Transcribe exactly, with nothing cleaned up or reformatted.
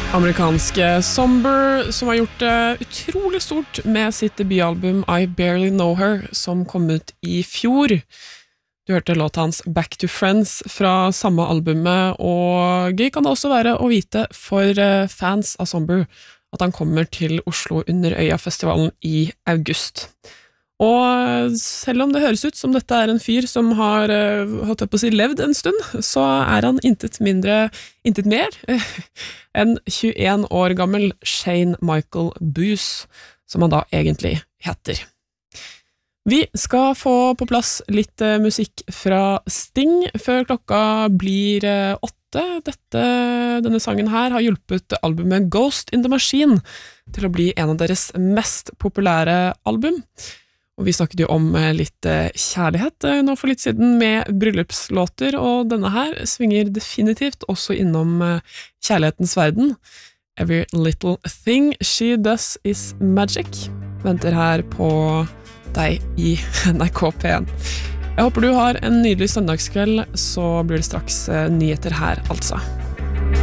Amerikanske Somber, som har gjort det utrolig stort med sitt debutalbum I Barely Know Her, som kom ut i fjor. Du hørte låta hans Back to Friends fra samme albumet, og gøy kan det også være å vite for fans av Somber at han kommer til Oslo under Øya-festivalen i august. Og selv om det høres ut som dette er en fyr som har holdt på å si levd en stund, så er han intet mindre, intet mer enn tjueen år gammel Shane Michael Booth, som han da egentlig heter. Vi skal få på plass litt musikk fra Sting før klokka blir åtte. Dette, denne sangen her har hjulpet albumet Ghost in the Machine til å bli en av deres mest populære album. Og vi snakket jo om litt kjærlighet nå for litt siden med bryllupslåter, og denne her svinger definitivt også innom kjærlighetens verden. Every little thing she does is magic. Venter her på deg i N R K P en. Jeg håper du har en nydelig søndagskveld, så blir det straks nyheter her altså.